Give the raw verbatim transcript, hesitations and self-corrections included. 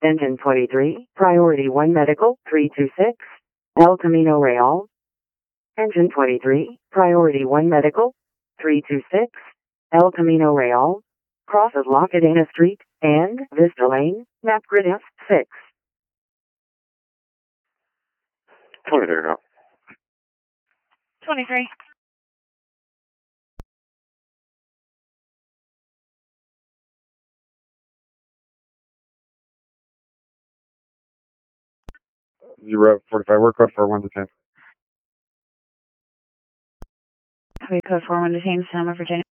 Engine twenty-three, Priority one Medical, three two six, El Camino Real. Engine twenty-three, Priority one Medical, three two six, El Camino Real. Crosses La Cadena Street and Vista Lane, map grid F six. twenty-three now. twenty-three. Zero forty-five, work code for one to ten. Okay, code four one to ten, Selma, Virginia.